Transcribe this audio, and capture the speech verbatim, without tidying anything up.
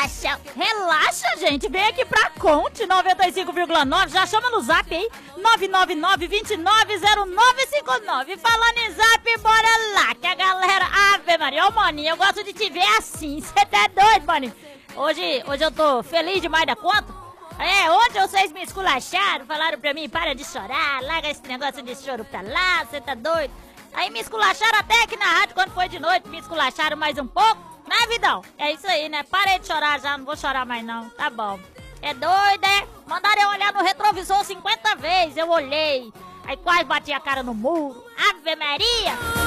relaxa. Relaxa, gente. Vem aqui pra Conte noventa e cinco vírgula nove. Já chama no zap aí. nove nove nove, dois nove zero nove cinco nove. Falando em zap, bora lá. Que a galera... Ave Maria, ô Maninho, eu gosto de te ver assim. Você tá doido, Maninho? Hoje, hoje eu tô feliz demais da conta. É, ontem vocês me esculacharam. Falaram pra mim, para de chorar. Larga esse negócio de choro pra lá. Você tá doido? Aí me esculacharam até aqui na rádio quando foi de noite. Me esculacharam mais um pouco. Né, Vidão? É isso aí, né? Parei de chorar já, não vou chorar mais não. Tá bom. É doido, é? Mandaram eu olhar no retrovisor cinquenta vezes, eu olhei. Aí quase bati a cara no muro. Ave Maria!